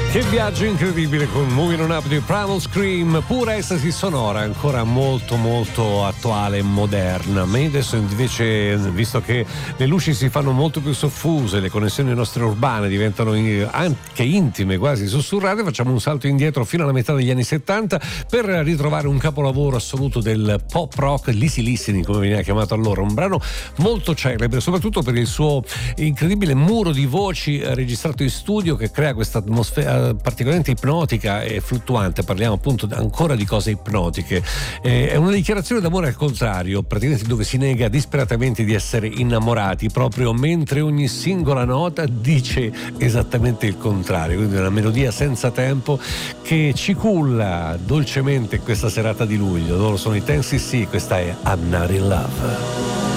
Che viaggio incredibile con Moving On Up di Primal Scream, pura estasi sonora, ancora molto molto attuale e moderna. Ma adesso invece, visto che le luci si fanno molto più soffuse, le connessioni nostre urbane diventano anche intime, quasi sussurrate, facciamo un salto indietro fino alla metà degli anni 70 per ritrovare un capolavoro assoluto del pop rock, l'easy listening come veniva chiamato allora, un brano molto celebre soprattutto per il suo incredibile muro di voci registrato in studio che crea questa atmosfera particolarmente ipnotica e fluttuante. Parliamo appunto ancora di cose ipnotiche. È una dichiarazione d'amore al contrario, praticamente, dove si nega disperatamente di essere innamorati proprio mentre ogni singola nota dice esattamente il contrario. Quindi una melodia senza tempo che ci culla dolcemente in questa serata di luglio. Loro sono i 10cc, questa è I'm Not In Love.